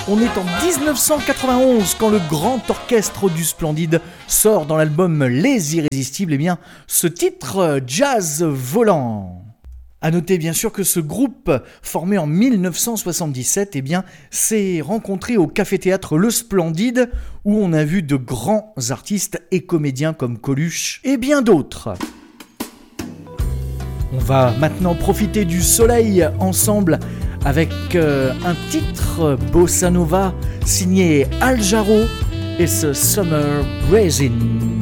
On est en 1991 quand le grand orchestre du Splendide sort dans l'album Les Irrésistibles, eh bien, ce titre Jazz Volant. A noter bien sûr que ce groupe, formé en 1977, eh bien, s'est rencontré au Café-Théâtre Le Splendide, où on a vu de grands artistes et comédiens comme Coluche et bien d'autres. On va maintenant profiter du soleil ensemble avec un titre bossa nova signé Al Jarreau et ce Summer Grazing.